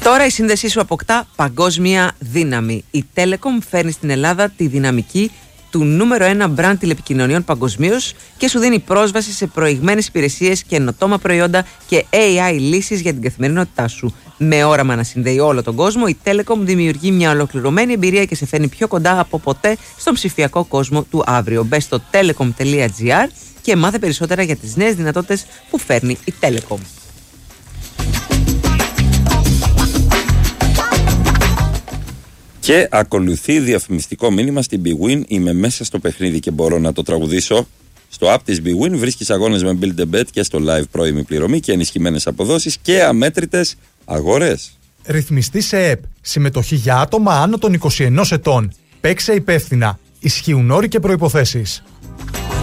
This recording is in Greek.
Τώρα η σύνδεσή σου αποκτά παγκόσμια δύναμη. Η Telecom φέρνει στην Ελλάδα τη δυναμική του νούμερο 1 brand τηλεπικοινωνιών παγκοσμίως και σου δίνει πρόσβαση σε προηγμένες υπηρεσίες, καινοτόμα προϊόντα και AI λύσεις για την καθημερινότητά σου. Με όραμα να συνδέει όλο τον κόσμο, η Telecom δημιουργεί μια ολοκληρωμένη εμπειρία και σε φέρνει πιο κοντά από ποτέ στον ψηφιακό κόσμο του αύριο. Μπες στο telecom.gr και μάθε περισσότερα για τις νέες δυνατότητες που φέρνει η Telecom. Και ακολουθεί διαφημιστικό μήνυμα στην BWIN. Είμαι μέσα στο παιχνίδι και μπορώ να το τραγουδήσω. Στο app της BWIN βρίσκεις αγώνες με Build a Bet και στο live πρώιμη πληρωμή και ενισχυμένες αποδόσεις και αμέτρητες αγορές. Ρυθμιστή σε ΕΠ. Συμμετοχή για άτομα άνω των 21 ετών. Παίξε υπεύθυνα. Ισχύουν όροι και προϋποθέσεις.